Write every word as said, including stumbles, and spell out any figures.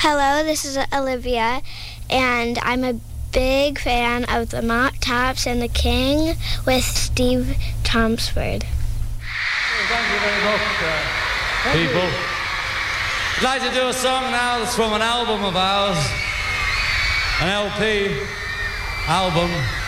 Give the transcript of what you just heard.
Hello, this is Olivia, and I'm a big fan of the Mott Tops and the King with Steve Tomsford. Well, thank you very much, uh, people. You. I'd like to do a song now that's from an album of ours, an L P album.